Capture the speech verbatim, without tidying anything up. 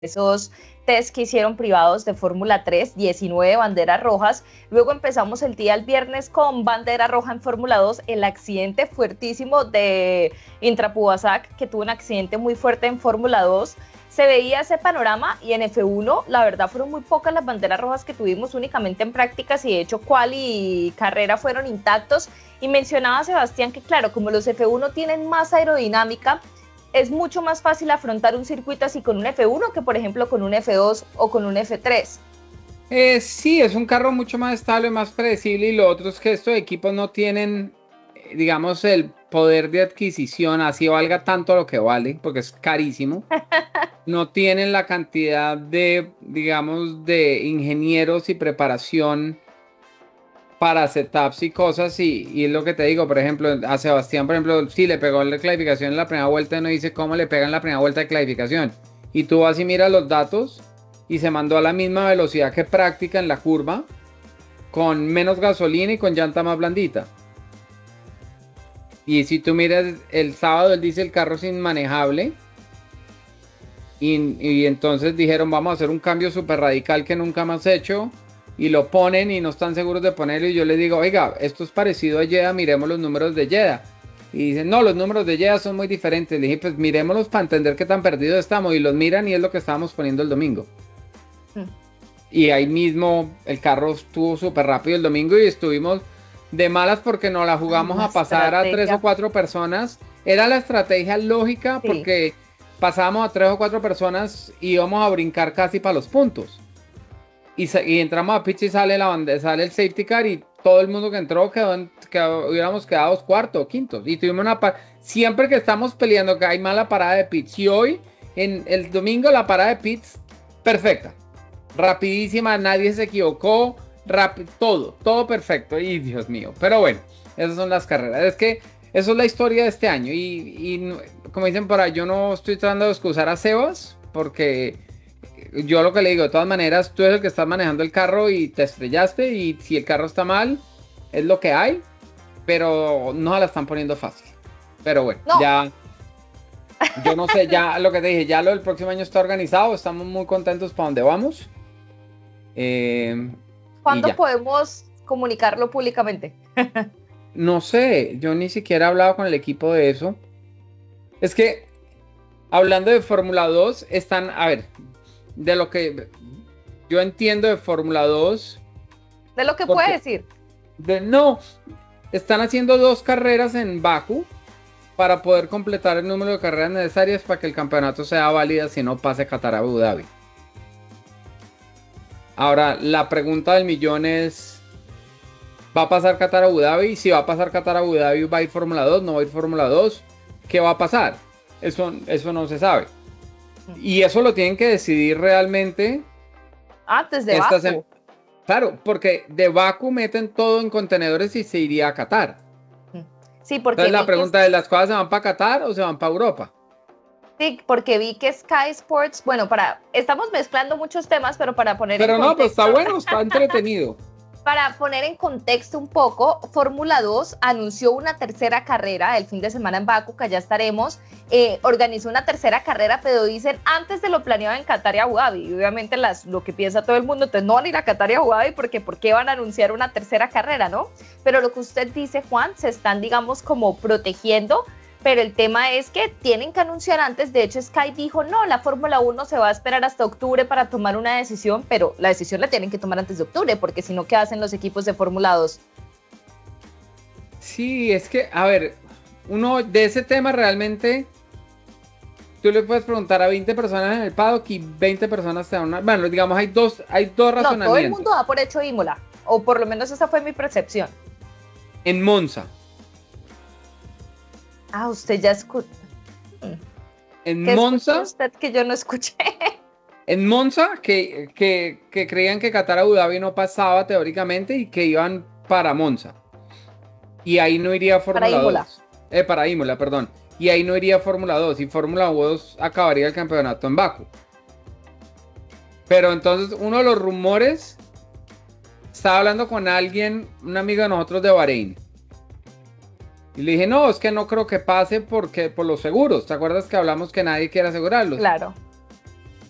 esos test que hicieron privados de Fórmula tres, diecinueve banderas rojas. Luego empezamos el día el viernes con bandera roja en Fórmula dos, el accidente fuertísimo de Intra Pubasac, que tuvo un accidente muy fuerte en Fórmula dos. Se veía ese panorama y en F uno, la verdad, fueron muy pocas las banderas rojas que tuvimos, únicamente en prácticas, y de hecho quali y carrera fueron intactos. Y mencionaba Sebastián que, claro, como los F uno tienen más aerodinámica, es mucho más fácil afrontar un circuito así con un F uno que, por ejemplo, con un F dos o con un F tres. Eh, sí, es un carro mucho más estable, más predecible, y lo otro es que estos equipos no tienen, eh, digamos, el poder de adquisición, así valga tanto lo que vale, porque es carísimo. No tienen la cantidad de, digamos, de ingenieros y preparación para setups y cosas, y, y es lo que te digo, por ejemplo, a Sebastián, por ejemplo, sí le pegó la clasificación en la primera vuelta, no dice cómo le pega en la primera vuelta de clasificación, y tú vas y miras los datos, y se mandó a la misma velocidad que práctica en la curva, con menos gasolina y con llanta más blandita. Y si tú miras el sábado, él dice el carro es inmanejable, y, y entonces dijeron vamos a hacer un cambio súper radical que nunca más hecho, y lo ponen y no están seguros de ponerlo, y yo les digo, oiga, esto es parecido a Jeddah, miremos los números de Jeddah. Y dicen, no, los números de Jeddah son muy diferentes. Le dije, pues miremoslos para entender qué tan perdidos estamos, y los miran y es lo que estábamos poniendo el domingo. Hmm. Y ahí mismo el carro estuvo súper rápido el domingo y estuvimos de malas porque nos la jugamos a pasar a tres o cuatro personas. Era la estrategia lógica, sí, porque pasábamos a tres o cuatro personas y íbamos a brincar casi para los puntos. Y, y entramos a pitch y sale, la bandera, sale el safety car, y todo el mundo que entró quedó, en, quedó hubiéramos quedado cuarto o quinto. Y tuvimos una siempre que estamos peleando que hay mala parada de pits. Y hoy, en el domingo, la parada de pits perfecta, rapidísima, nadie se equivocó, todo, todo perfecto. Y Dios mío, pero bueno, esas son las carreras. Es que eso es la historia de este año. Y, y como dicen por ahí, yo no estoy tratando de excusar a Sebas, porque yo lo que le digo, de todas maneras, tú eres el que estás manejando el carro y te estrellaste, y si el carro está mal, es lo que hay, pero no la están poniendo fácil. Pero bueno, no. ya, yo no sé, ya lo que te dije, ya lo del próximo año está organizado, estamos muy contentos para donde vamos. Eh, ¿Cuándo podemos comunicarlo públicamente? No sé, yo ni siquiera he hablado con el equipo de eso. Es que, hablando de Fórmula dos, están, a ver, de lo que yo entiendo de Fórmula dos. De lo que puede decir. De, no, están haciendo dos carreras en Bakú para poder completar el número de carreras necesarias para que el campeonato sea válido, si no pase Qatar a Abu Dhabi. Ahora, la pregunta del millón es, ¿va a pasar Qatar a Abu Dhabi? Si va a pasar Qatar a Abu Dhabi, ¿va a ir Fórmula dos? ¿No va a ir Fórmula dos? ¿Qué va a pasar? Eso, eso no se sabe. Y eso lo tienen que decidir realmente antes de Bakú. Sem- claro, porque de Bakú meten todo en contenedores y se iría a Qatar. Sí, porque entonces la pregunta es, ¿las cosas se van para Qatar o se van para Europa? Sí, porque vi que Sky Sports, bueno, para estamos mezclando muchos temas, pero para poner pero en no, contexto, pues está bueno, está entretenido. Para poner en contexto un poco, Fórmula dos anunció una tercera carrera el fin de semana en Bakú, que allá estaremos. Eh, organizó una tercera carrera, pero dicen antes de lo planeado en Qatar y Abu Dhabi. Y obviamente las, lo que piensa todo el mundo, entonces no van a ir a Qatar y Abu Dhabi, porque ¿por qué van a anunciar una tercera carrera, no? Pero lo que usted dice, Juan, se están, digamos, como protegiendo, pero el tema es que tienen que anunciar antes. De hecho, Sky dijo, no, la Fórmula uno se va a esperar hasta octubre para tomar una decisión, pero la decisión la tienen que tomar antes de octubre, porque si no, ¿qué hacen los equipos de Fórmula dos? Sí, es que, a ver, uno de ese tema realmente, tú le puedes preguntar a veinte personas en el paddock y veinte personas te dan una, bueno, digamos, hay dos, hay dos razonamientos. No, todo el mundo da por hecho Imola, o por lo menos esa fue mi percepción. En Monza. Ah, usted ya escuchó. En Monza. Usted que yo no escuché. En Monza, que, que, que creían que Qatar Abu Dhabi no pasaba teóricamente y que iban para Monza. Y ahí no iría Fórmula dos. Para Imola. Eh, para Imola, perdón. Y ahí no iría Fórmula dos. Y Fórmula dos acabaría el campeonato en Bakú. Pero entonces, uno de los rumores, estaba hablando con alguien, un amigo de nosotros de Bahrein. Y le dije, no, es que no creo que pase porque por los seguros. ¿Te acuerdas que hablamos que nadie quiere asegurarlos? Claro.